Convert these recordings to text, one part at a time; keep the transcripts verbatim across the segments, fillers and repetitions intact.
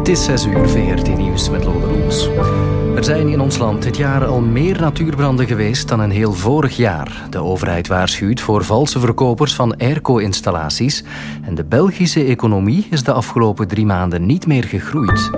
Het is zes uur, V R T Nieuws met Lode Roels. Er zijn in ons land dit jaar al meer natuurbranden geweest dan een heel vorig jaar. De overheid waarschuwt voor valse verkopers van airco-installaties. En de Belgische economie is de afgelopen drie maanden niet meer gegroeid.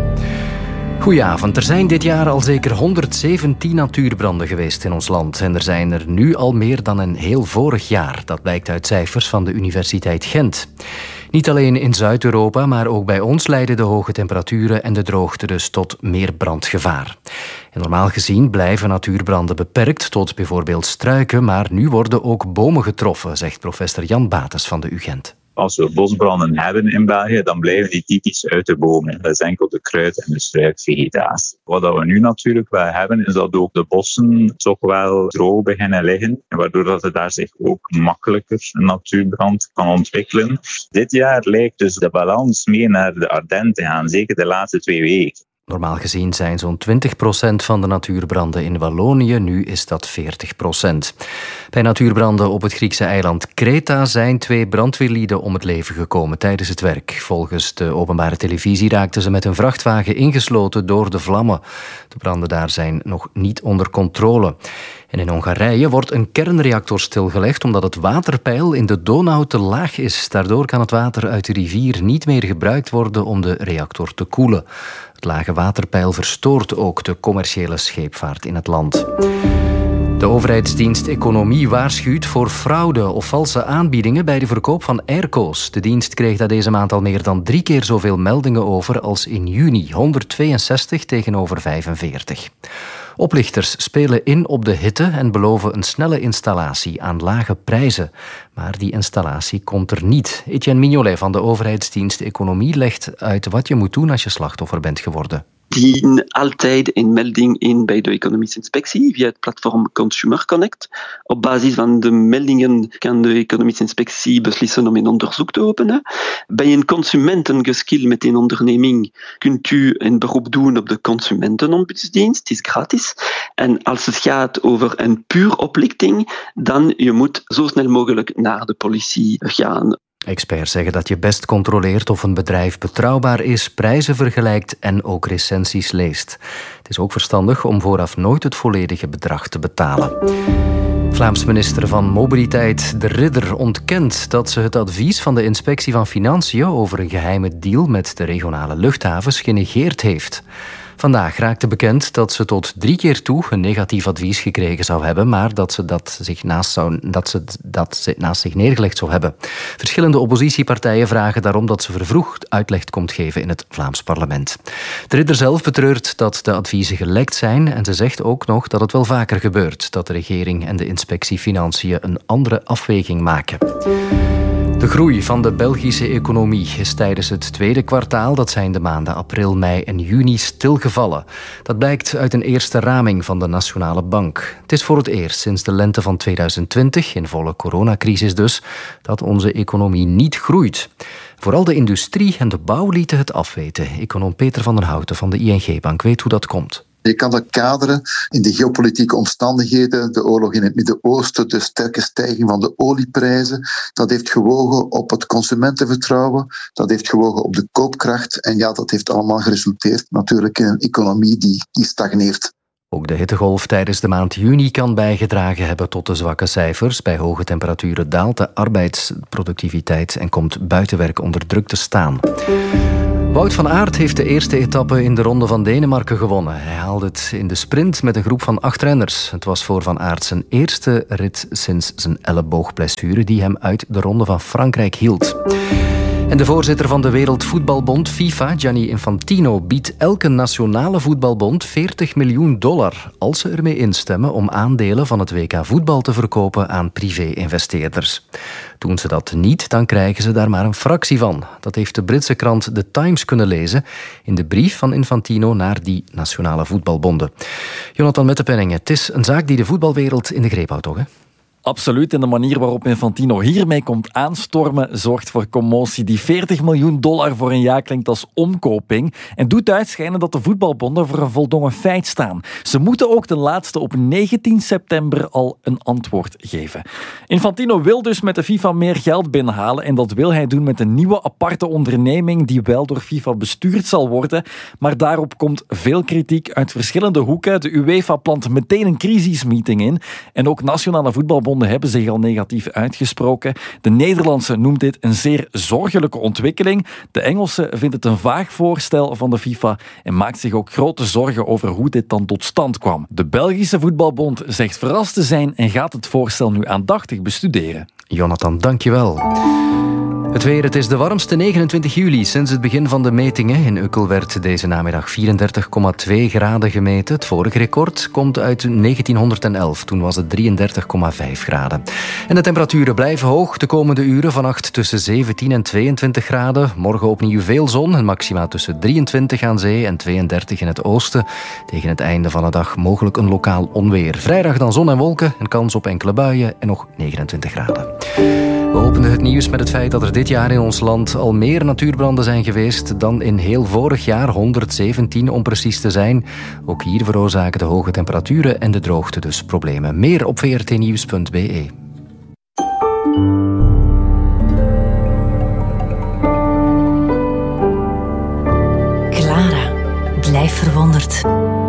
Goedenavond. Er zijn dit jaar al zeker honderdzeventien natuurbranden geweest in ons land. En er zijn er nu al meer dan een heel vorig jaar. Dat blijkt uit cijfers van de Universiteit Gent. Niet alleen in Zuid-Europa, maar ook bij ons leiden de hoge temperaturen en de droogte dus tot meer brandgevaar. En normaal gezien blijven natuurbranden beperkt tot bijvoorbeeld struiken, maar nu worden ook bomen getroffen, zegt professor Jan Bates van de U Gent. Als we bosbranden hebben in België, dan blijven die typisch uit de bomen. Dat is enkel de kruid- en de struikvegetatie. Wat we nu natuurlijk wel hebben, is dat ook de bossen toch wel droog beginnen liggen, waardoor dat er daar zich ook makkelijker een natuurbrand kan ontwikkelen. Dit jaar lijkt dus de balans meer naar de Ardennen te gaan, zeker de laatste twee weken. Normaal gezien zijn zo'n twintig procent van de natuurbranden in Wallonië, nu is dat veertig procent. Bij natuurbranden op het Griekse eiland Kreta zijn twee brandweerlieden om het leven gekomen tijdens het werk. Volgens de openbare televisie raakten ze met een vrachtwagen ingesloten door de vlammen. De branden daar zijn nog niet onder controle. En in Hongarije wordt een kernreactor stilgelegd omdat het waterpeil in de Donau te laag is. Daardoor kan het water uit de rivier niet meer gebruikt worden om de reactor te koelen. Het lage waterpeil verstoort ook de commerciële scheepvaart in het land. De overheidsdienst Economie waarschuwt voor fraude of valse aanbiedingen bij de verkoop van airco's. De dienst kreeg daar deze maand al meer dan drie keer zoveel meldingen over als in juni, honderdtweeënzestig tegenover vijfenveertig. Oplichters spelen in op de hitte en beloven een snelle installatie aan lage prijzen. Maar die installatie komt er niet. Etienne Mignolet van de overheidsdienst Economie legt uit wat je moet doen als je slachtoffer bent geworden. Dien altijd een melding in bij de economische inspectie via het platform Consumer Connect. Op basis van de meldingen kan de economische inspectie beslissen om een onderzoek te openen. Bij een consumentengeschil met een onderneming kunt u een beroep doen op de consumentenombudsdienst. Het is gratis. En als het gaat over een puur oplichting, dan je moet zo snel mogelijk naar de politie gaan. Experts zeggen dat je best controleert of een bedrijf betrouwbaar is, prijzen vergelijkt en ook recensies leest. Het is ook verstandig om vooraf nooit het volledige bedrag te betalen. Vlaams minister van Mobiliteit De Ridder ontkent dat ze het advies van de Inspectie van Financiën over een geheime deal met de regionale luchthavens genegeerd heeft. Vandaag raakte bekend dat ze tot drie keer toe een negatief advies gekregen zou hebben, maar dat ze dat, zich naast, zou, dat ze dat naast zich neergelegd zou hebben. Verschillende oppositiepartijen vragen daarom dat ze vervroegd uitleg komt geven in het Vlaams parlement. De Ridder zelf betreurt dat de adviezen gelekt zijn en ze zegt ook nog dat het wel vaker gebeurt dat de regering en de Inspectie Financiën een andere afweging maken. De groei van de Belgische economie is tijdens het tweede kwartaal, dat zijn de maanden april, mei en juni, stilgevallen. Dat blijkt uit een eerste raming van de Nationale Bank. Het is voor het eerst sinds de lente van tweeduizend twintig, in volle coronacrisis dus, dat onze economie niet groeit. Vooral de industrie en de bouw lieten het afweten. Econoom Peter van den Houten van de I N G-bank weet hoe dat komt. Je kan dat kaderen in de geopolitieke omstandigheden, de oorlog in het Midden-Oosten, de sterke stijging van de olieprijzen. Dat heeft gewogen op het consumentenvertrouwen, dat heeft gewogen op de koopkracht. En ja, dat heeft allemaal geresulteerd natuurlijk in een economie die, die stagneert. Ook de hittegolf tijdens de maand juni kan bijgedragen hebben tot de zwakke cijfers. Bij hoge temperaturen daalt de arbeidsproductiviteit en komt buitenwerk onder druk te staan. Wout van Aert heeft de eerste etappe in de Ronde van Denemarken gewonnen. Hij haalde het in de sprint met een groep van acht renners. Het was voor Van Aert zijn eerste rit sinds zijn elleboogblessure die hem uit de Ronde van Frankrijk hield. En de voorzitter van de Wereldvoetbalbond, FIFA, Gianni Infantino, biedt elke nationale voetbalbond veertig miljoen dollar als ze ermee instemmen om aandelen van het W K voetbal te verkopen aan privé-investeerders. Doen ze dat niet, dan krijgen ze daar maar een fractie van. Dat heeft de Britse krant The Times kunnen lezen in de brief van Infantino naar die nationale voetbalbonden. Jonathan Mettepenningen, het is een zaak die de voetbalwereld in de greep houdt, toch? Hè? Absoluut. En de manier waarop Infantino hiermee komt aanstormen zorgt voor commotie. Die veertig miljoen dollar voor een jaar klinkt als omkoping en doet uitschijnen dat de voetbalbonden voor een voldongen feit staan. Ze moeten ook ten laatste op negentien september al een antwoord geven. Infantino wil dus met de FIFA meer geld binnenhalen en dat wil hij doen met een nieuwe aparte onderneming die wel door FIFA bestuurd zal worden. Maar daarop komt veel kritiek uit verschillende hoeken. De UEFA plant meteen een crisismeeting in en ook nationale voetbalbonden hebben zich al negatief uitgesproken. De Nederlandse noemt dit een zeer zorgelijke ontwikkeling. De Engelse vindt het een vaag voorstel van de FIFA en maakt zich ook grote zorgen over hoe dit dan tot stand kwam. De Belgische voetbalbond zegt verrast te zijn en gaat het voorstel nu aandachtig bestuderen. Jonathan, dankjewel. Het weer, het is de warmste negenentwintig juli sinds het begin van de metingen. In Ukkel werd deze namiddag vierendertig komma twee graden gemeten. Het vorige record komt uit negentienhonderdelf. Toen was het drieëndertig komma vijf graden. En de temperaturen blijven hoog de komende uren. Vannacht tussen zeventien en tweeëntwintig graden. Morgen opnieuw veel zon. En maxima tussen drieëntwintig aan zee en tweeëndertig in het oosten. Tegen het einde van de dag mogelijk een lokaal onweer. Vrijdag dan zon en wolken. Een kans op enkele buien en nog negenentwintig graden. We openen het nieuws met het feit dat er dit jaar in ons land al meer natuurbranden zijn geweest dan in heel vorig jaar, honderdzeventien om precies te zijn. Ook hier veroorzaken de hoge temperaturen en de droogte dus problemen. Meer op v r t nieuws punt b e. Clara, blijf verwonderd.